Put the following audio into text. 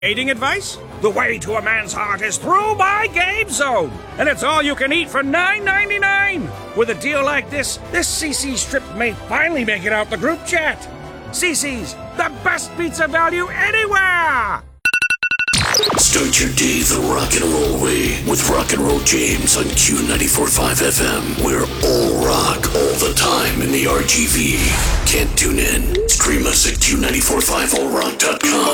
Dating advice? The way to a man's heart is through my Game Zone, and it's all you can eat for $9.99. With a deal like this CC strip may finally make it out the group chat. CC's, the best pizza value anywhere! Start your day the rock and roll way with Rock and Roll James on Q94.5 FM. We're all rock all the time in the RGV. Can't tune in? Stream us at Q945allrock.com.